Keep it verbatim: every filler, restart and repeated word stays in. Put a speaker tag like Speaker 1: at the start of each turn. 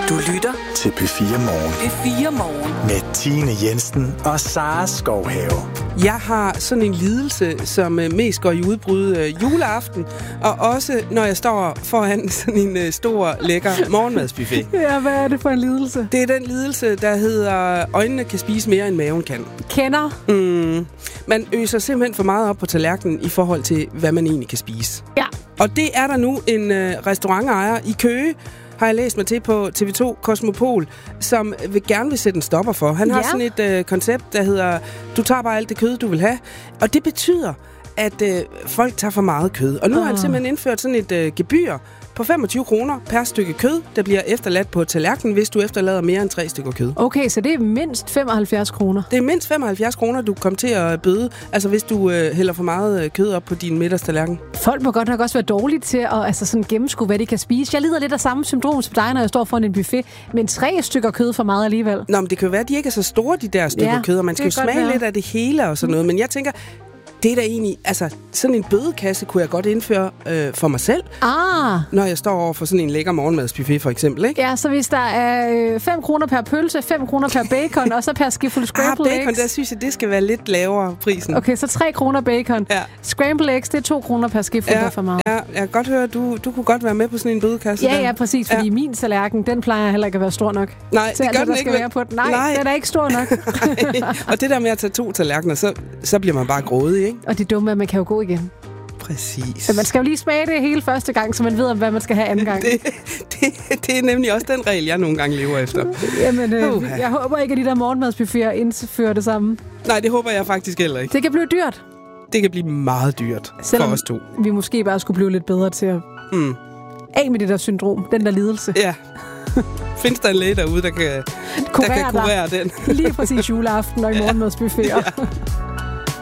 Speaker 1: Du lytter
Speaker 2: til P fire Morgen.
Speaker 1: P fire Morgen.
Speaker 2: Med Tine Jensen og Sara Skovhave.
Speaker 3: Jeg har sådan en lidelse, som mest går i udbrud øh, juleaften, og også når jeg står foran sådan en øh, stor, lækker morgenmadsbuffet.
Speaker 4: Ja, hvad er det for en lidelse?
Speaker 3: Det er den lidelse, der hedder, øjnene kan spise mere end maven kan.
Speaker 4: Kender?
Speaker 3: Mm. Man øser simpelthen for meget op på tallerkenen i forhold til, hvad man egentlig kan spise.
Speaker 4: Ja.
Speaker 3: Og det er der nu en øh, restaurantejer i Køge, har jeg læst mig til på T V to Cosmopol, som vil gerne vil sætte en stopper for. Han har
Speaker 4: ja.
Speaker 3: sådan et øh, koncept, der hedder, du tager bare alt det kød, du vil have. Og det betyder, at øh, folk tager for meget kød. Og nu oh. har han simpelthen indført sådan et øh, gebyr på femogtyve kroner per stykke kød, der bliver efterladt på tallerkenen, hvis du efterlader mere end tre stykker kød.
Speaker 4: Okay, så det er mindst femoghalvfjerds kroner.
Speaker 3: Det er mindst femoghalvfjerds kroner, du kommer til at bøde, altså hvis du øh, hælder for meget øh, kød op på din middagstallerken.
Speaker 4: Folk må godt nok også være dårlige til at altså sådan gennemskue, hvad de kan spise. Jeg lider lidt af samme syndrom som dig, når jeg står foran en buffet, men tre stykker kød for meget alligevel.
Speaker 3: Nå, men det kan jo være, at de ikke er så store, de der stykker
Speaker 4: ja,
Speaker 3: kød, og man skal jo smage være. lidt af det hele og sådan noget, men jeg tænker, det er da egentlig, altså sådan en bødekasse kunne jeg godt indføre øh, for mig selv,
Speaker 4: ah.
Speaker 3: når jeg står over for sådan en lækker morgenmadsbuffet for eksempel, ikke?
Speaker 4: Ja, så hvis der er fem kroner per pølse, fem kroner per bacon, og så per skefuld scrambled
Speaker 3: ah, bacon,
Speaker 4: eggs.
Speaker 3: der synes jeg, det skal være lidt lavere prisen.
Speaker 4: Okay, så tre kroner bacon.
Speaker 3: Ja.
Speaker 4: Scrambled eggs, det er to kroner per skefuld,
Speaker 3: ja,
Speaker 4: der for meget.
Speaker 3: Ja, jeg kan godt høre, du, du kunne godt være med på sådan en bødekasse.
Speaker 4: Ja,
Speaker 3: der.
Speaker 4: ja, præcis, fordi
Speaker 3: ja.
Speaker 4: min tallerken, den plejer heller ikke at være stor nok.
Speaker 3: Nej, det
Speaker 4: så
Speaker 3: gør
Speaker 4: alt,
Speaker 3: den
Speaker 4: der
Speaker 3: ikke.
Speaker 4: Skal være på den. Nej,
Speaker 3: Nej,
Speaker 4: den er ikke stor nok.
Speaker 3: og det der med at tage to tallerkener, så, så bliver man bare grådig, ikke?
Speaker 4: Og det dumme er, at man kan jo gå igen.
Speaker 3: Præcis.
Speaker 4: Men man skal jo lige smage det hele første gang, så man ved, hvad man skal have anden gang.
Speaker 3: det, det, det er nemlig også den regel, jeg nogle gange lever efter.
Speaker 4: Jamen, øh, uh-huh. jeg håber ikke, at de der morgenmadsbuffeter indfører det samme.
Speaker 3: Nej, det håber jeg faktisk heller ikke.
Speaker 4: Det kan blive dyrt.
Speaker 3: Det kan blive meget dyrt. Selvom for os to.
Speaker 4: Vi måske bare skulle blive lidt bedre til at mm. af med det der syndrom, den der lidelse.
Speaker 3: Ja. Findes der en læge derude, der kan,
Speaker 4: kurere,
Speaker 3: der kan kurere den?
Speaker 4: Lige præcis juleaften og i morgenmadsbuffeter. Ja.